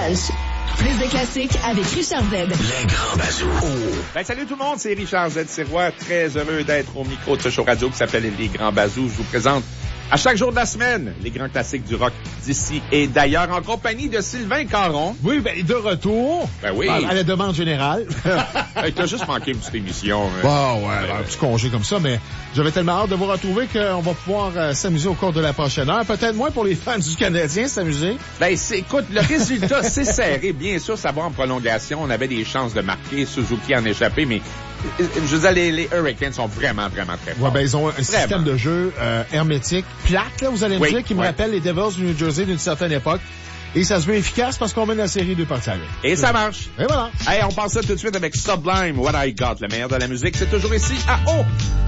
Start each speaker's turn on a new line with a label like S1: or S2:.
S1: Punch. Plus de classiques avec Richard Z.
S2: Les grands bazous.
S3: Salut tout le monde, c'est Richard Z. Sirois. Très heureux d'être au micro de ce show radio qui s'appelle Les Grands Bazous. Je vous présente à chaque jour de la semaine les grands classiques du rock d'ici et d'ailleurs en compagnie de Sylvain Caron.
S4: Oui, de retour.
S3: Ben oui.
S4: À la demande générale.
S3: T'as juste manqué une petite émission.
S4: Bon, ouais, un petit congé comme ça, mais j'avais tellement hâte de vous retrouver qu'on va pouvoir s'amuser au cours de la prochaine heure. Peut-être moins pour les fans du Canadien s'amuser.
S3: Écoute, le résultat, c'est serré. Bien sûr, ça va en prolongation. On avait des chances de marquer. Suzuki en échappé, mais je veux dire, les Hurricanes sont vraiment, vraiment très forts.
S4: Ouais, ils ont un système de jeu hermétique, plate, là, vous allez me dire, qui me rappelle les Devils du New Jersey d'une certaine époque. Et ça se veut efficace parce qu'on mène la série 2 parties à l'heure.
S3: Et ça marche.
S4: Et voilà.
S3: Hey, on passe ça tout de suite avec Sublime, What I Got. Le meilleur de la musique, c'est toujours ici à O.